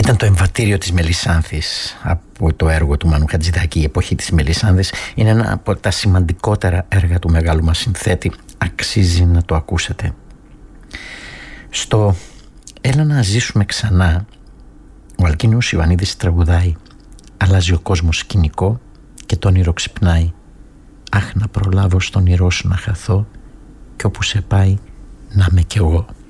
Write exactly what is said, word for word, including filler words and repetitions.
Ήταν το εμβατήριο της Μελισσάνθης από το έργο του Μανού Χατζηδάκη, η εποχή της Μελισσάνθης. Είναι ένα από τα σημαντικότερα έργα του μεγάλου μας συνθέτη. Αξίζει να το ακούσετε. Στο «Έλα να ζήσουμε ξανά» ο Αλκίνος Ιωαννίδης τραγουδάει «Αλλάζει ο κόσμος σκηνικό και το όνειρο ξυπνάει. Αχ, να προλάβω στον όνειρό σου να χαθώ, κι όπου σε πάει να είμαι κι εγώ».